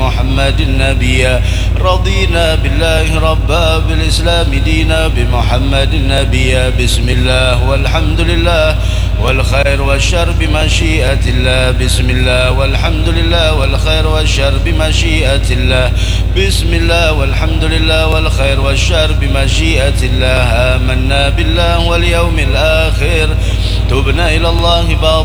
بمحمد نبيا رضينا بالله ربا بالإسلام دينا بمحمد نبيا بسم الله والحمد لله والخير والشر بمشيئة الله بسم الله والحمد لله والخير والشر بمشيئة الله بسم الله والحمد لله والخير والشر بمشيئة الله آمنا بالله واليوم الآخر تبنا إلى الله باطنا